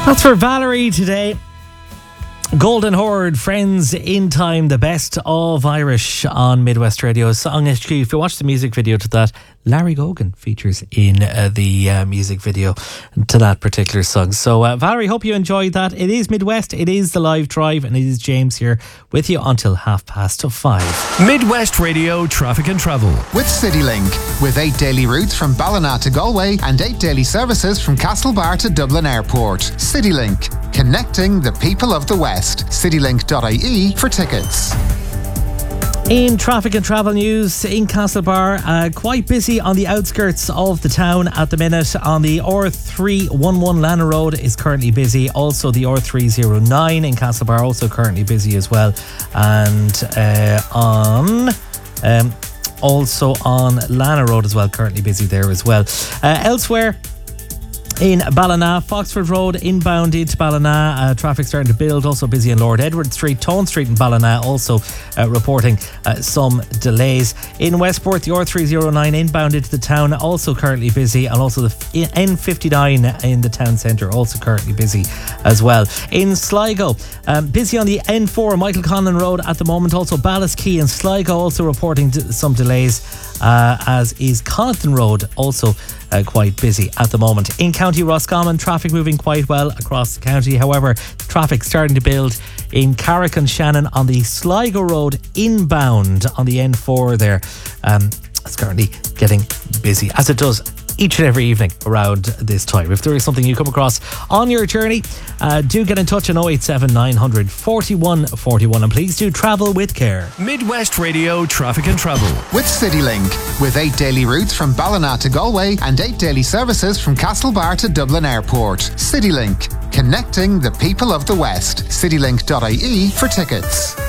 That's for Valerie today. Golden Horde, Friends in Time, the best of Irish on Midwest Radio. Song HQ. If you watch the music video to that, Larry Gogan features in the music video to that particular song. So Valerie, hope you enjoyed that. It is Midwest, it is the live drive, and it is James here with you until 5:30. Midwest Radio Traffic and Travel with CityLink, with 8 daily routes from Ballina to Galway and 8 daily services from Castlebar to Dublin Airport. CityLink, connecting the people of the West. CityLink.ie for tickets. In traffic and travel news, in Castlebar, quite busy on the outskirts of the town at the minute. On the R311 Lana Road is currently busy. Also the R309 in Castlebar also currently busy as well. And also on Lana Road as well, currently busy there as well. Elsewhere, in Ballina, Foxford Road inbound into Ballina, traffic starting to build, also busy on Lord Edward Street. Tone Street in Ballina also reporting some delays. In Westport, the R309 inbound into the town also currently busy, and also the N59 in the town centre also currently busy as well. In Sligo, busy on the N4 Michael Conlon Road at the moment. Also Ballyskey and Sligo also reporting some delays, as is Connaughton Road also quite busy at the moment. In County Roscommon, traffic moving quite well across the county. However, traffic starting to build in Carrick and Shannon on the Sligo Road inbound on the N4 there. It's currently getting busy, as it does each and every evening around this time. If there is something you come across on your journey, do get in touch on 087 900 41 41, and please do travel with care. Midwest Radio Traffic and Travel with CityLink, with 8 daily routes from Ballina to Galway and 8 daily services from Castlebar to Dublin Airport. CityLink, connecting the people of the West. CityLink.ie for tickets.